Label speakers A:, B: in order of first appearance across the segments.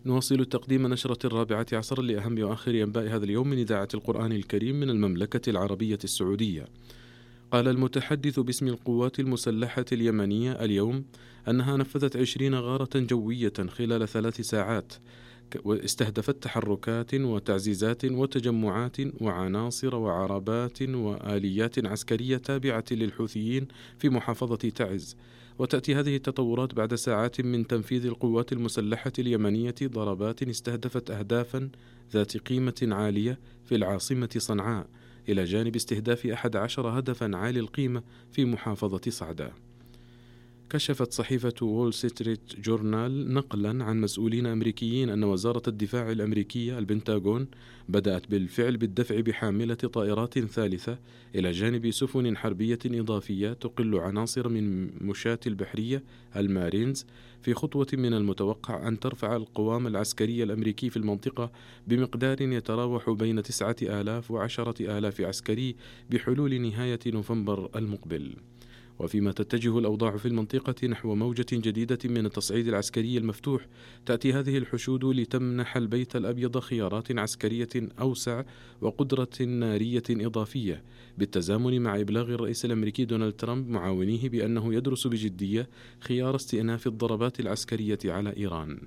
A: نواصل تقديم نشرة 14 لأهم وآخر أنباء هذا اليوم من إذاعة القرآن الكريم من المملكة العربية السعودية. قال المتحدث باسم القوات المسلحة اليمنية اليوم أنها نفذت 20 غارة جوية خلال 3 ساعات، واستهدفت تحركات وتعزيزات وتجمعات وعناصر وعربات وآليات عسكرية تابعة للحوثيين في محافظة تعز. وتأتي هذه التطورات بعد ساعات من تنفيذ القوات المسلحة اليمنية ضربات استهدفت أهدافا ذات قيمة عالية في العاصمة صنعاء، إلى جانب استهداف 11 هدفا عالي القيمة في محافظة صعدة. كشفت صحيفة وول ستريت جورنال نقلا عن مسؤولين أمريكيين أن وزارة الدفاع الأمريكية البنتاغون بدأت بالفعل بالدفع بحاملة طائرات ثالثة إلى جانب سفن حربية إضافية تقل عناصر من مشاة البحرية المارينز، في خطوة من المتوقع أن ترفع القوام العسكري الأمريكي في المنطقة بمقدار يتراوح بين 9,000 و10,000 عسكري بحلول نهاية نوفمبر المقبل. وفيما تتجه الأوضاع في المنطقة نحو موجة جديدة من التصعيد العسكري المفتوح، تأتي هذه الحشود لتمنح البيت الأبيض خيارات عسكرية أوسع وقدرة نارية إضافية، بالتزامن مع إبلاغ الرئيس الأمريكي دونالد ترامب معاونيه بأنه يدرس بجدية خيار استئناف الضربات العسكرية على إيران.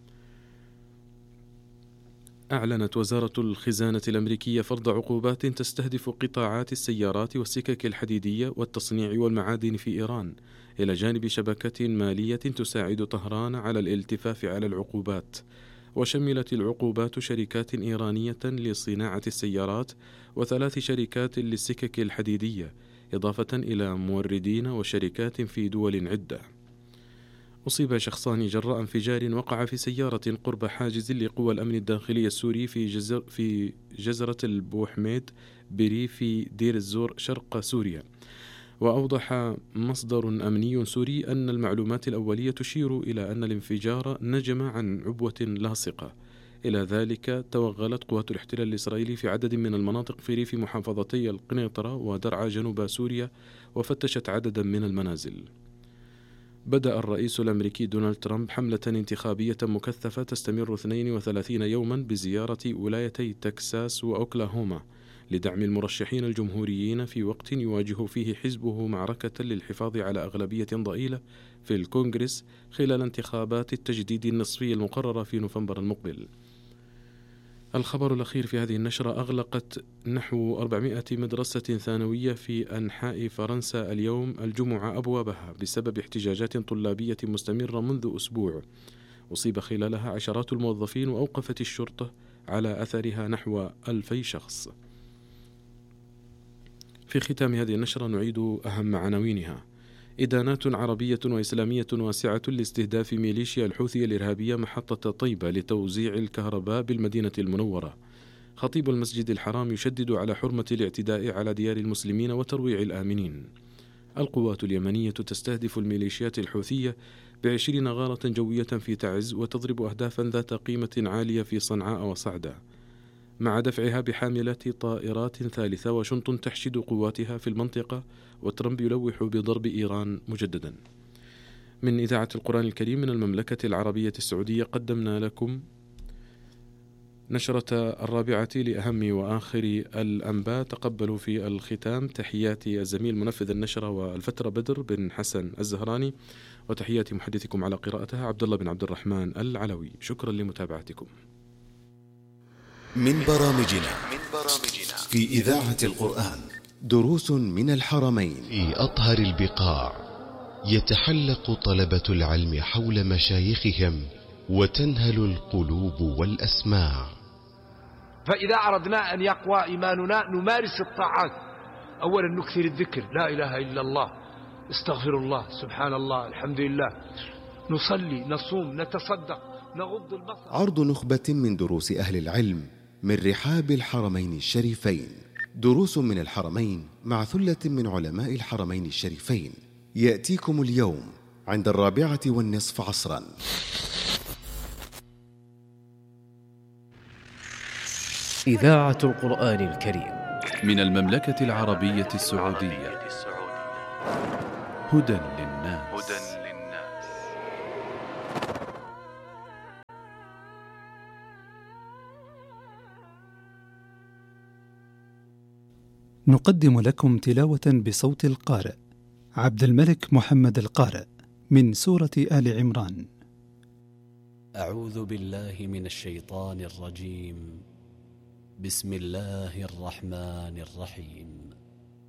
A: أعلنت وزارة الخزانة الأمريكية فرض عقوبات تستهدف قطاعات السيارات والسكك الحديدية والتصنيع والمعادن في إيران، إلى جانب شبكة مالية تساعد طهران على الالتفاف على العقوبات. وشملت العقوبات شركات إيرانية لصناعة السيارات و3 شركات للسكك الحديدية، إضافة إلى موردين وشركات في دول عدة. أصيب شخصان جراء انفجار وقع في سيارة قرب حاجز لقوى الأمن الداخلي السوري في جزرة البوحميد بريف دير الزور شرق سوريا. وأوضح مصدر أمني سوري أن المعلومات الأولية تشير إلى أن الانفجار نجم عن عبوة لاصقة. إلى ذلك توغلت قوات الاحتلال الإسرائيلي في عدد من المناطق في ريف محافظتي القنيطرة ودرعا جنوب سوريا، وفتشت عددا من المنازل. بدأ الرئيس الأمريكي دونالد ترامب حملة انتخابية مكثفة تستمر 32 يوما بزيارة ولايتي تكساس وأوكلاهوما لدعم المرشحين الجمهوريين في وقت يواجه فيه حزبه معركة للحفاظ على أغلبية ضئيلة في الكونغرس خلال انتخابات التجديد النصفي المقررة في نوفمبر المقبل. الخبر الأخير في هذه النشرة: أغلقت نحو 400 مدرسة ثانوية في أنحاء فرنسا اليوم الجمعة أبوابها بسبب احتجاجات طلابية مستمرة منذ أسبوع، أصيب خلالها عشرات الموظفين، وأوقفت الشرطة على أثرها نحو 2000 شخص. في ختام هذه النشرة نعيد أهم عناوينها: إدانات عربية وإسلامية واسعة لاستهداف ميليشيا الحوثي الإرهابية محطة طيبة لتوزيع الكهرباء بالمدينة المنورة. خطيب المسجد الحرام يشدد على حرمة الاعتداء على ديار المسلمين وترويع الآمنين. القوات اليمنية تستهدف الميليشيات الحوثية ب20 غارة جوية في تعز، وتضرب أهدافا ذات قيمة عالية في صنعاء وصعدة، مع دفعها بحاملة طائرات ثالثة وشنط تحشد قواتها في المنطقة، وترامب يلوح بضرب إيران مجددا. من إذاعة القرآن الكريم من المملكة العربية السعودية قدمنا لكم نشرة 4 لأهم وآخر الأنباء. تقبلوا في الختام تحيات الزميل منفذ النشرة والفترة بدر بن حسن الزهراني، وتحيات محدثكم على قراءتها عبد الله بن عبد الرحمن العلوي. شكرا لمتابعتكم.
B: من برامجنا في إذاعة القرآن دروس من الحرمين.
C: في أطهر البقاع يتحلق طلبة العلم حول مشايخهم وتنهل القلوب والأسماع.
D: فإذا أردنا أن يقوى إيماننا نمارس الطاعات. أولا نكثر الذكر، لا إله إلا الله، استغفر الله، سبحان الله، الحمد لله، نصلي، نصوم، نتصدق، نغض البصر.
B: عرض نخبة من دروس أهل العلم من رحاب الحرمين الشريفين. دروس من الحرمين مع ثلة من علماء الحرمين الشريفين، يأتيكم اليوم عند 4:15 عصرا.
E: إذاعة القرآن الكريم
F: من المملكة العربية السعودية. هدى للناس.
G: نقدم لكم تلاوة بصوت القارئ عبد الملك محمد القارئ من سورة آل عمران.
H: أعوذ بالله من الشيطان الرجيم. بسم الله الرحمن الرحيم.